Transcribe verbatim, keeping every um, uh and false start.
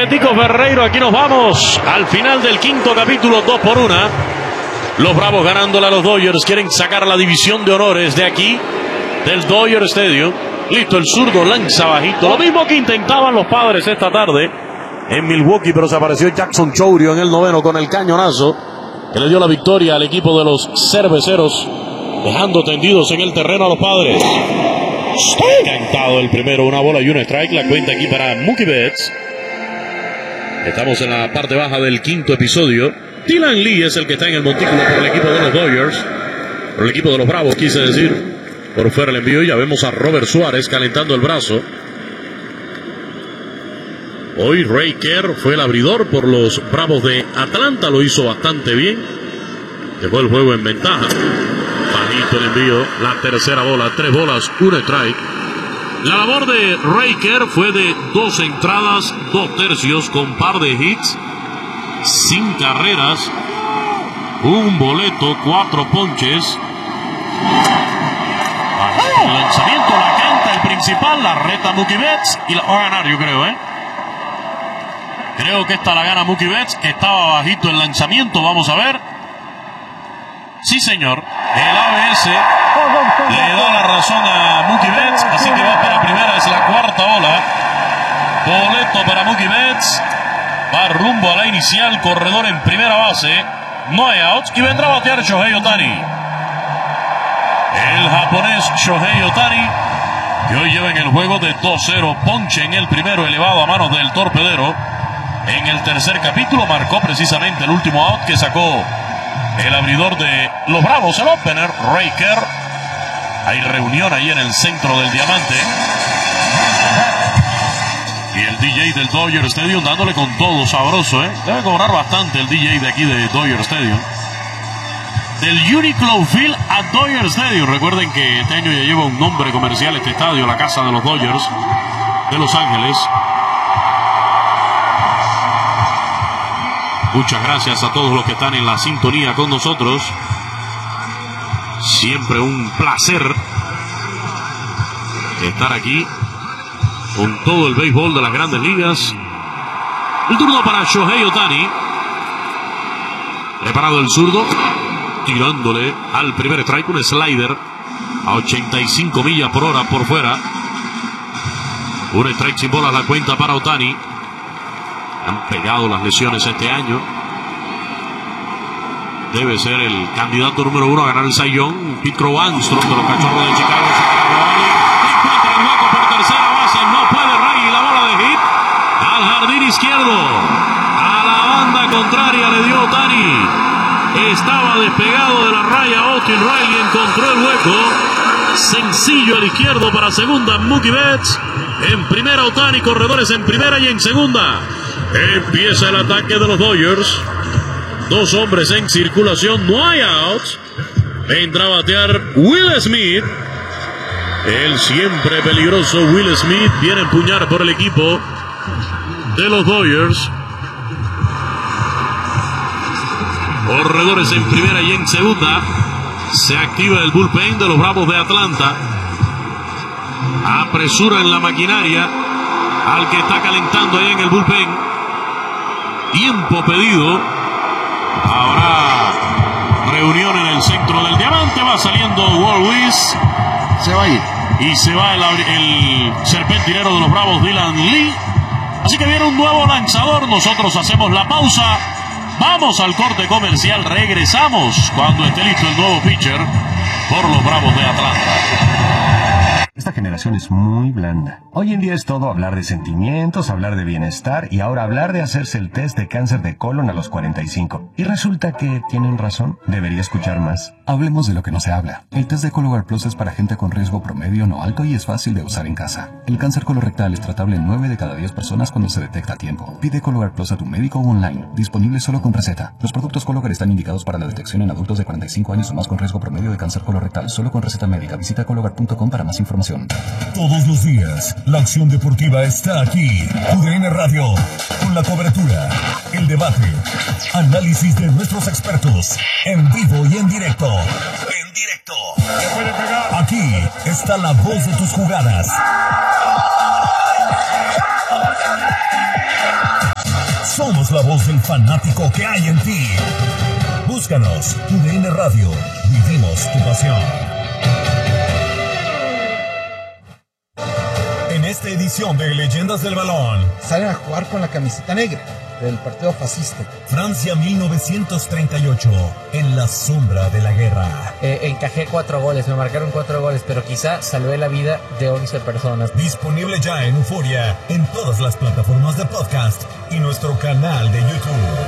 Betico Ferreiro, aquí nos vamos al final del quinto capítulo, dos por una. Los Bravos ganándole a los Dodgers, quieren sacar la división de honores de aquí, del Dodger Stadium. Listo, el zurdo lanza bajito, lo mismo que intentaban los Padres esta tarde en Milwaukee, pero se apareció Jackson Chourio en el noveno con el cañonazo que le dio la victoria al equipo de los cerveceros, dejando tendidos en el terreno a los Padres. Cantado el primero, una bola y un strike, la cuenta aquí para Mookie Betts. Estamos en la parte baja del quinto episodio. Dylan Lee es el que está en el montículo por el equipo de los Dodgers, por el equipo de los Bravos, quise decir. Por fuera el envío, ya vemos a Robert Suárez calentando el brazo. Hoy Ray Kerr fue el abridor por los Bravos de Atlanta, lo hizo bastante bien. Dejó el juego en ventaja. Bajito el envío, la tercera bola, tres bolas, un strike. La labor de Ray Kerr fue de dos entradas, dos tercios, con par de hits, sin carreras, un boleto, cuatro ponches. El lanzamiento la canta el principal, la reta Mookie Betts y la va a ganar, yo creo, ¿eh? Creo que esta la gana Mookie Betts. Estaba bajito el lanzamiento, vamos a ver. Sí, señor. El A B S le da la razón a Mookie Betts, así que va para primera, es la cuarta bola. Boleto para Mookie Betts. Va rumbo a la inicial, corredor en primera base. No hay outs y vendrá a batear Shohei Ohtani. El japonés Shohei Ohtani, que hoy lleva en el juego de dos cero, ponche en el primero elevado a manos del torpedero. En el tercer capítulo marcó precisamente el último out que sacó el abridor de los Bravos, el opener, Ray Kerr. Hay reunión ahí en el centro del diamante. Y el D J del Dodger Stadium dándole con todo sabroso, ¿eh? Debe cobrar bastante el D J de aquí de Dodger Stadium. Del Uniqlo Field a Dodger Stadium. Recuerden que este año ya lleva un nombre comercial este estadio, la casa de los Dodgers de Los Ángeles. Muchas gracias a todos los que están en la sintonía con nosotros. Siempre un placer estar aquí con todo el béisbol de las grandes ligas. El turno para Shohei Ohtani. Preparado el zurdo, tirándole al primer strike, un slider a ochenta y cinco millas por hora por fuera. Un strike sin bolas, la cuenta para Ohtani. Han pegado las lesiones este año. Debe ser el candidato número uno a ganar el Cy Young. Pete Crow Armstrong de los Cachorros de Chicago. Encuentra el hueco por tercera base. No puede Ray. La bola de hit al jardín izquierdo. A la banda contraria le dio Ohtani. Estaba despegado de la raya Austin Riley. Encontró el hueco. Sencillo al izquierdo para segunda. Mookie Betts. En primera Ohtani. Corredores en primera y en segunda. Empieza el ataque de los Dodgers. Dos hombres en circulación, no hay outs. Vendrá a batear Will Smith. El siempre peligroso Will Smith viene a empuñar por el equipo de los Dodgers. Corredores en primera y en segunda. Se activa el bullpen de los Bravos de Atlanta. Apresuran la maquinaria al que está calentando ahí en el bullpen. Tiempo pedido. Habrá reunión en el centro del diamante. Va saliendo Walt Weiss. Se va a ir. Y se va el, el serpentinero de los Bravos, Dylan Lee. Así que viene un nuevo lanzador. Nosotros hacemos la pausa. Vamos al corte comercial. Regresamos cuando esté listo el nuevo pitcher por los Bravos de Atlanta. Esta generación es muy blanda. Hoy en día es todo hablar de sentimientos, hablar de bienestar y ahora hablar de hacerse el test de cáncer de colon a los cuarenta y cinco. Y resulta que tienen razón. Debería escuchar más. Hablemos de lo que no se habla. El test de Cologuard Plus es para gente con riesgo promedio no alto y es fácil de usar en casa. El cáncer colorectal es tratable en nueve de cada diez personas cuando se detecta a tiempo. Pide Cologuard Plus a tu médico o online. Disponible solo con receta. Los productos Cologuard están indicados para la detección en adultos de cuarenta y cinco años o más con riesgo promedio de cáncer colorectal. Solo con receta médica. Visita cologuard punto com para más información. Todos los días, la acción deportiva está aquí. U D N Radio, con la cobertura, el debate, análisis de nuestros expertos, en vivo y en directo. En directo. Aquí está la voz de tus jugadas. Somos la voz del fanático que hay en ti. Búscanos, U D N Radio. Vivimos tu pasión. En esta edición de Leyendas del Balón, salen a jugar con la camiseta negra del partido fascista. Francia mil novecientos treinta y ocho, en la sombra de la guerra. Eh, encajé cuatro goles, me marcaron cuatro goles, pero quizá salvé la vida de once personas. Disponible ya en Euforia, en todas las plataformas de podcast y nuestro canal de YouTube.